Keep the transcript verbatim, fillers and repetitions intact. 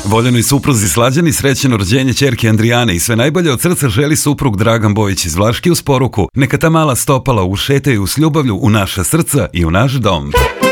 Voljenoj supruzi Slađani srećeno rođenje ćerke Andrijane i sve najbolje od srca želi suprug Dragan Bojić iz Vlaški uz poruku: neka ta mala stopala ušetaju s ljubavlju u naša srca i u naš dom.